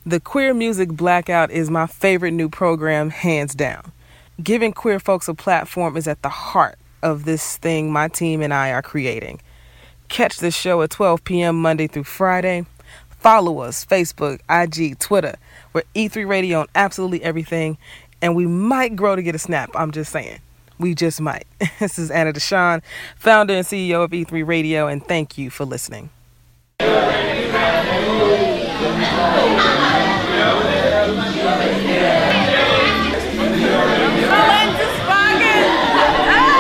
The Queer Music Blackout is my favorite new program, hands down. Giving queer folks a platform is at the heart of this thing my team and I are creating. Catch this show at 12 p.m. Monday through Friday. Follow us, Facebook, IG, Twitter. We're E3 Radio on absolutely everything, and we might grow to get a snap, I'm just saying. We just might. This is Anna Deshawn, founder and CEO of E3 Radio, and thank you for listening.